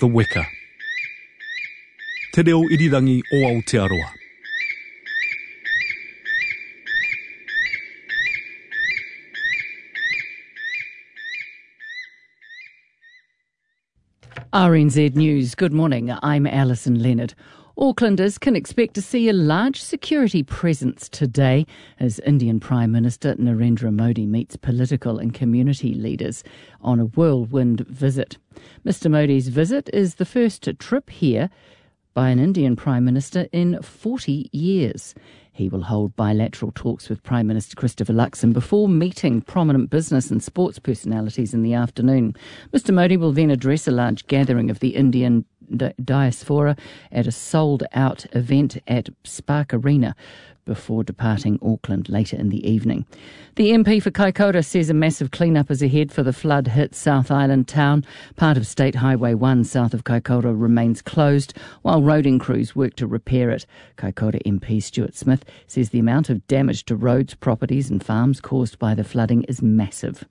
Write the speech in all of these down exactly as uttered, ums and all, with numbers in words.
The Weka. Te reo irirangi o Aotearoa. R N Z News. Good morning. I'm Alison Leonard. Aucklanders can expect to see a large security presence today as Indian Prime Minister Narendra Modi meets political and community leaders on a whirlwind visit. Mister Modi's visit is the first trip here by an Indian Prime Minister in forty years. He will hold bilateral talks with Prime Minister Christopher Luxon before meeting prominent business and sports personalities in the afternoon. Mister Modi will then address a large gathering of the Indian di- diaspora at a sold-out event at Spark Arena before departing Auckland later in the evening. The M P for Kaikoura says a massive clean-up is ahead for the flood-hit South Island town. Part of State Highway one south of Kaikoura remains closed while roading crews work to repair it. Kaikoura M P Stuart Smith says the amount of damage to roads, properties and farms caused by the flooding is massive.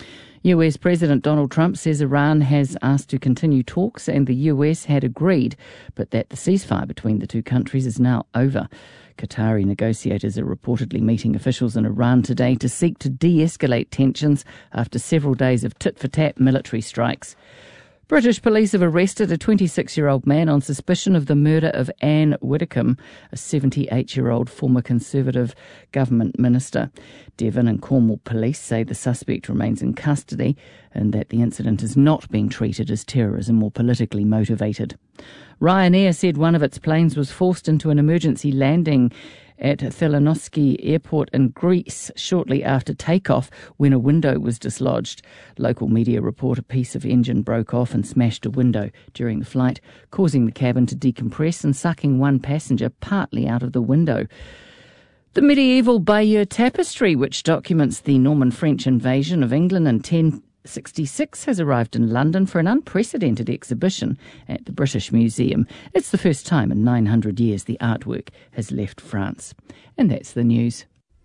U S President Donald Trump says Iran has asked to continue talks and the U S had agreed, but that the ceasefire between the two countries is now over. Qatari negotiators are reportedly meeting officials in Iran today to seek to de-escalate tensions after several days of tit-for-tat military strikes. British police have arrested a twenty-six-year-old man on suspicion of the murder of Anne Widdecombe, a seventy-eight-year-old former Conservative government minister. Devon and Cornwall police say the suspect remains in custody and that the incident is not being treated as terrorism or politically motivated. Ryanair said one of its planes was forced into an emergency landing at Thessaloniki Airport in Greece shortly after takeoff when a window was dislodged. Local media report a piece of engine broke off and smashed a window during the flight, causing the cabin to decompress and sucking one passenger partly out of the window. The medieval Bayeux Tapestry, which documents the Norman French invasion of England in ten sixty-six, has arrived in London for an unprecedented exhibition at the British Museum. It's the first time in nine hundred years the artwork has left France. And that's the news.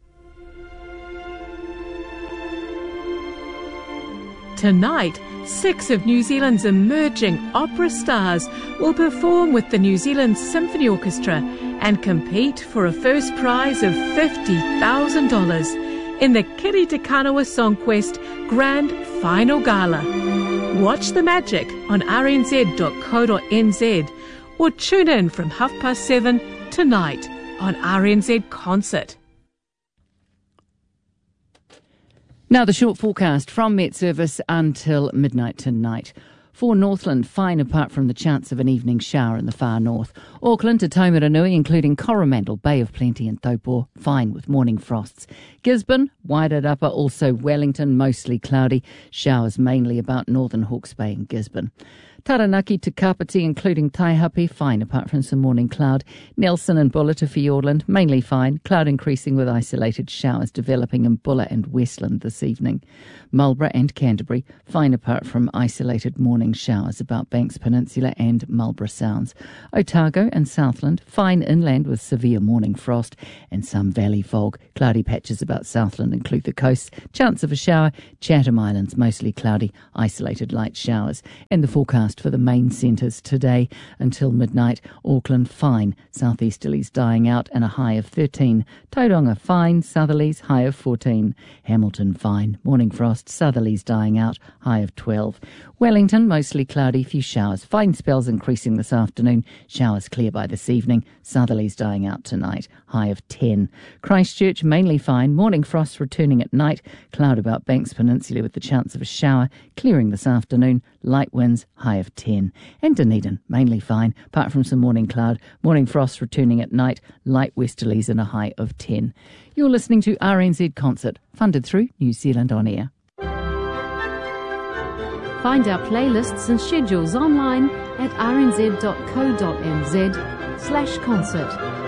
Tonight, six of New Zealand's emerging opera stars will perform with the New Zealand Symphony Orchestra and compete for a first prize of fifty thousand dollars in the Kiri Te Kanawa Song Quest Grand Final Gala. Watch the magic on r n z dot co dot n z or tune in from half past seven tonight on R N Z Concert. Now the short forecast from Met Service until midnight tonight. For Northland, fine apart from the chance of an evening shower in the far north. Auckland to Taumaranui, including Coromandel, Bay of Plenty and Taupo, fine with morning frosts. Gisborne, Wairarapa, also Wellington, mostly cloudy. Showers mainly about northern Hawke's Bay and Gisborne. Taranaki to Kapiti, including Taihape, fine apart from some morning cloud. Nelson and Bulla to Fiordland, mainly fine. Cloud increasing with isolated showers developing in Bulla and Westland this evening. Marlborough and Canterbury, fine apart from isolated morning showers about Banks Peninsula and Marlborough Sounds. Otago and Southland, fine inland with severe morning frost and some valley fog. Cloudy patches about Southland include the coast. Chance of a shower. Chatham Islands, mostly cloudy, isolated light showers. And the forecast for the main centres today until midnight. Auckland, fine. Southeasterlies dying out and a high of thirteen. Tauranga, fine. Southerlies, high of fourteen. Hamilton, fine. Morning frost. Southerlies dying out, high of twelve. Wellington, mostly cloudy, few showers. Fine spells increasing this afternoon. Showers clear by this evening. Southerlies dying out tonight, high of ten. Christchurch, mainly fine. Morning frost returning at night. Cloud about Banks Peninsula with the chance of a shower. Clearing this afternoon. Light winds, high of ten. And Dunedin, mainly fine, apart from some morning cloud. Morning frost returning at night. Light westerlies and a high of ten. You're listening to R N Z Concert, funded through New Zealand On Air. Find our playlists and schedules online at r n z dot co dot n z slash concert.